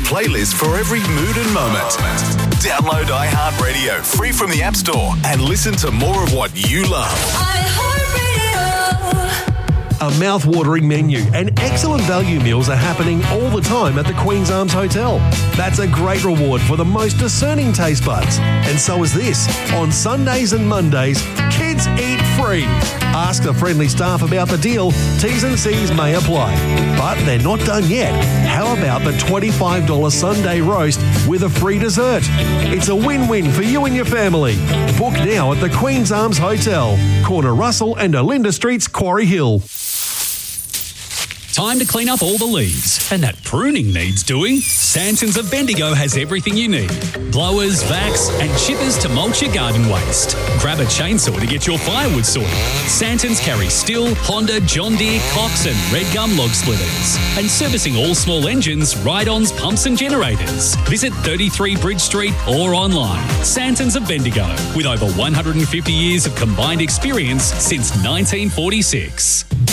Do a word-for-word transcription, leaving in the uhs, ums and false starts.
playlist for every mood and moment. Download iHeartRadio free from the App Store and listen to more of what you love. A mouth-watering menu and excellent value meals are happening all the time at the Queen's Arms Hotel. That's a great reward for the most discerning taste buds. And so is this. On Sundays and Mondays, kids eat free. Ask the friendly staff about the deal. T's and C's may apply. But they're not done yet. How about the twenty-five dollars Sunday roast with a free dessert? It's a win-win for you and your family. Book now at the Queen's Arms Hotel, corner Russell and Olinda Streets, Quarry Hill. Time to clean up all the leaves. And that pruning needs doing. Santons of Bendigo has everything you need. Blowers, vacs and chippers to mulch your garden waste. Grab a chainsaw to get your firewood sorted. Santons carry Stihl, Honda, John Deere, Cox and Red Gum log splitters. And servicing all small engines, ride-ons, pumps and generators. Visit thirty-three Bridge Street or online. Santons of Bendigo. With over one hundred fifty years of combined experience since nineteen forty-six.